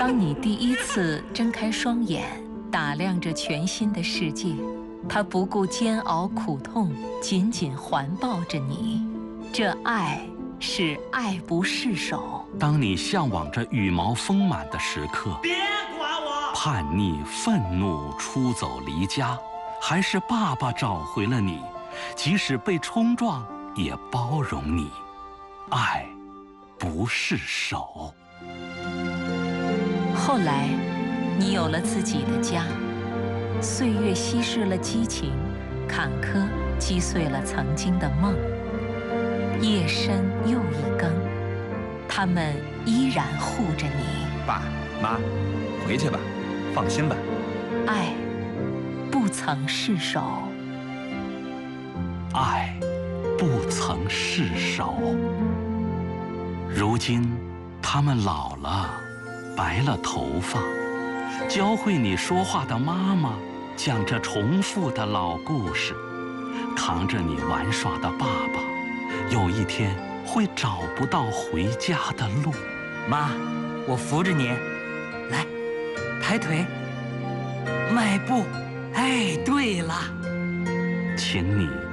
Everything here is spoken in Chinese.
当你第一次睁开双眼，打量着全新的世界，他不顾煎熬苦痛，紧紧环抱着你。这爱是爱不释手。 当你向往着羽毛丰满的时刻， 别管我！ 叛逆、愤怒、出走离家，还是爸爸找回了你，即使被冲撞，也包容你。爱不释手。 后来，你有了自己的家，岁月稀释了激情，坎坷击碎了曾经的梦。夜深又一更，他们依然护着你。 爸妈，回去吧，放心吧。 爱不曾释手， 爱不曾释手。如今，他们老了，白了头发，教会你说话的妈妈讲着重复的老故事，扛着你玩耍的爸爸，有一天会找不到回家的路。 妈，我扶着你，来，抬腿，迈步。哎，对了， 请你